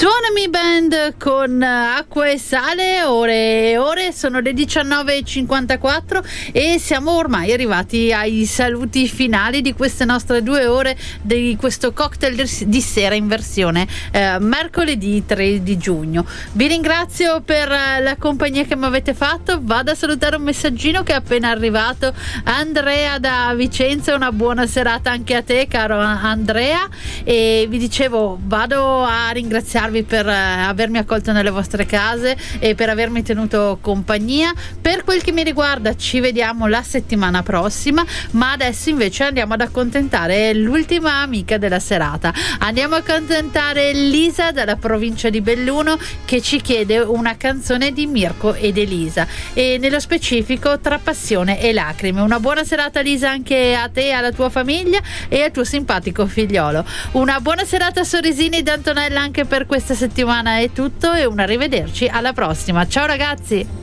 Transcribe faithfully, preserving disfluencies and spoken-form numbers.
Suonami Band con Acqua e Sale, ore e ore, sono le diciannove e cinquantaquattro e siamo ormai arrivati ai saluti finali di queste nostre due ore di questo cocktail di sera in versione eh, mercoledì tre di giugno. Vi ringrazio per la compagnia che mi avete fatto. Vado a salutare un messaggino che è appena arrivato. Andrea da Vicenza, una buona serata anche a te, caro Andrea, e vi dicevo, vado a ringraziarvi per avermi accolto nelle vostre case e per avermi tenuto compagnia. Per quel che mi riguarda ci vediamo la settimana prossima, ma adesso invece andiamo ad accontentare l'ultima amica della serata. Andiamo a accontentare Lisa dalla provincia di Belluno, che ci chiede una canzone di Mirko ed Elisa, e nello specifico Tra passione e lacrime. Una buona serata Lisa anche a te, alla tua famiglia e al tuo simpatico figliolo. Una buona serata Sorrisini da Antonella anche per questa settimana. È tutto e un arrivederci alla prossima. Ciao ragazzi.